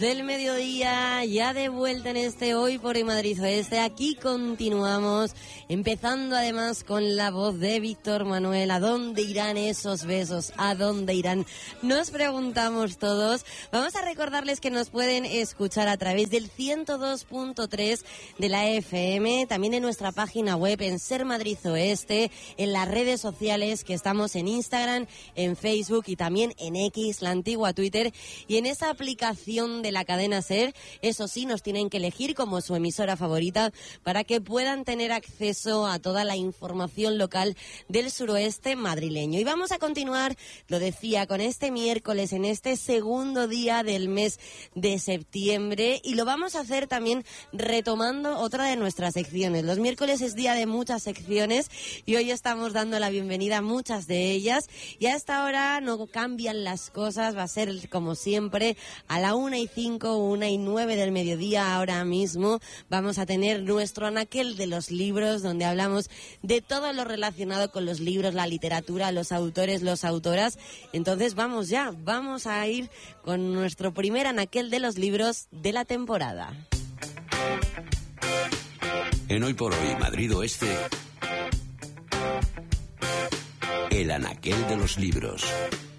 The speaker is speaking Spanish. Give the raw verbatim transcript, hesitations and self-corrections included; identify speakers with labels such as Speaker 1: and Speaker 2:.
Speaker 1: Del mediodía, ya de vuelta en este Hoy por Hoy Madrid Oeste. Aquí continuamos, empezando además con la voz de Víctor Manuel. ¿A dónde irán esos besos? ¿A dónde irán? Nos preguntamos todos. Vamos a recordarles que nos pueden escuchar a través del ciento dos punto tres de la F M, también en nuestra página web, en Ser Madrid Oeste, en las redes sociales, que estamos en Instagram, en Facebook y también en X, la antigua Twitter, y en esa aplicación de la cadena SER. Eso sí, nos tienen que elegir como su emisora favorita para que puedan tener acceso a toda la información local del suroeste madrileño. Y vamos a continuar, lo decía, con este miércoles, en este segundo día del mes de septiembre, y lo vamos a hacer también retomando otra de nuestras secciones. Los miércoles es día de muchas secciones y hoy estamos dando la bienvenida a muchas de ellas, y a esta hora no cambian las cosas, va a ser como siempre a la una y cinco, una y nueve del mediodía. Ahora mismo vamos a tener nuestro anaquel de los libros, donde hablamos de todo lo relacionado con los libros, la literatura, los autores, las autoras. Entonces vamos ya, vamos a ir con nuestro primer anaquel de los libros de la temporada.
Speaker 2: En Hoy por Hoy Madrid Oeste, el anaquel de los libros.